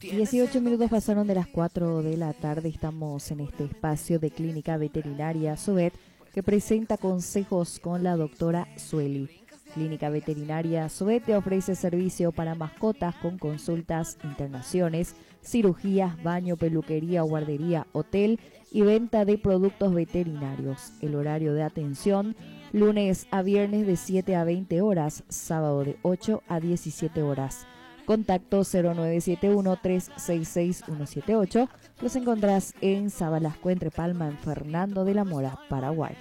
18 minutos pasaron de las 4 de la tarde. Estamos en este espacio de Clínica Veterinaria Sovet que presenta consejos con la doctora Sueli. Clínica Veterinaria Sovet te ofrece servicio para mascotas con consultas, internaciones, cirugías, baño, peluquería, guardería, hotel y venta de productos veterinarios. El horario de atención: lunes a viernes de 7 a 20 horas, sábado de 8 a 17 horas. Contacto 0971-366-178. Los encontrás en Sabalasco, Entre Palma, en Fernando de la Mora, Paraguay.